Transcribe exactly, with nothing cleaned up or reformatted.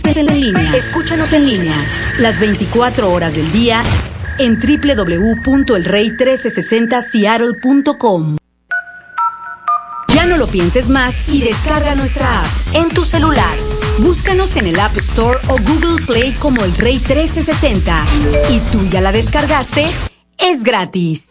En línea. Escúchanos en línea las veinticuatro horas del día en doble u doble u doble u punto el rey trece sesenta seattle punto com. Ya no lo pienses más y descarga nuestra app en tu celular. Búscanos en el App Store o Google Play como El Rey trece sesenta. ¿Y tú ya la descargaste? Es gratis.